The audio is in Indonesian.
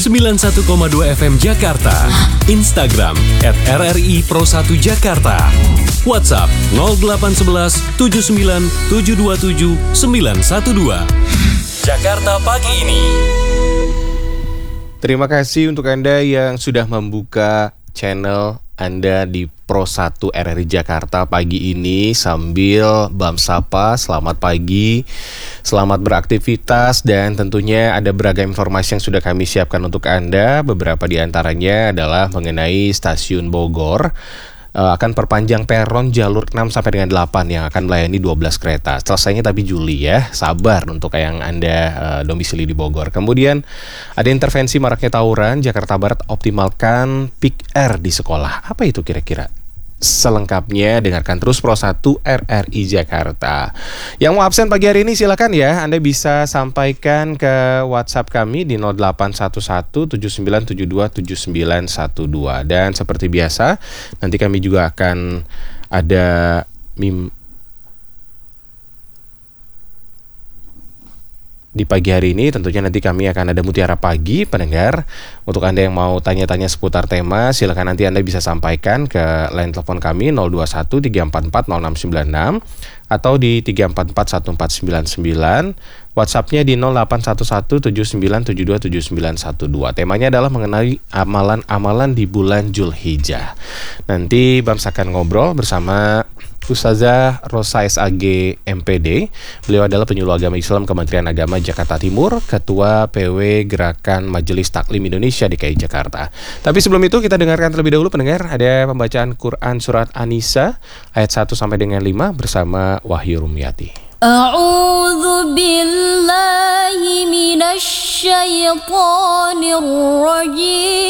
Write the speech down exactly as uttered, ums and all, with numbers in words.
sembilan puluh satu koma dua F M Jakarta. Instagram at R R I Pro satu Jakarta. WhatsApp nol delapan satu satu tujuh sembilan tujuh dua tujuh sembilan satu dua. Jakarta Pagi Ini. Terima kasih untuk Anda yang sudah membuka channel Anda di Pro satu R R I Jakarta pagi ini sambil Bam Sapa. Selamat pagi, selamat beraktivitas, dan tentunya ada beragam informasi yang sudah kami siapkan untuk Anda. Beberapa di antaranya adalah mengenai Stasiun Bogor uh, akan perpanjang peron jalur enam sampai dengan delapan yang akan melayani dua belas kereta. Selesainya tapi Juli ya. Sabar untuk yang Anda uh, domisili di Bogor. Kemudian ada intervensi maraknya tawuran, Jakarta Barat optimalkan peak air di sekolah. Apa itu kira-kira? Selengkapnya dengarkan terus Pro satu R R I Jakarta. Yang mau absen pagi hari ini silakan ya. Anda bisa sampaikan ke WhatsApp kami di nol delapan satu satu tujuh sembilan tujuh dua tujuh sembilan satu dua. Dan seperti biasa nanti kami juga akan ada mim di pagi hari ini. Tentunya nanti kami akan ada Mutiara Pagi pendengar. Untuk Anda yang mau tanya-tanya seputar tema, silakan nanti Anda bisa sampaikan ke line telepon kami nol dua satu tiga empat empat nol enam sembilan enam atau di tiga empat empat satu empat sembilan sembilan. WhatsApp-nya di nol delapan satu satu tujuh sembilan tujuh dua tujuh sembilan satu dua. Temanya adalah mengenai amalan-amalan di bulan Zulhijjah. Nanti Bams akan ngobrol bersama Ustazah Rosa S A G M P D. Beliau adalah penyuluh agama Islam Kementerian Agama Jakarta Timur, Ketua P W Gerakan Majelis Taklim Indonesia D K I Jakarta. Tapi sebelum itu kita dengarkan terlebih dahulu pendengar, ada pembacaan Quran surat An-Nisa ayat satu sampai dengan lima bersama Wahyu Rumyati. A'udzu billahi minasy syaithanir rajim.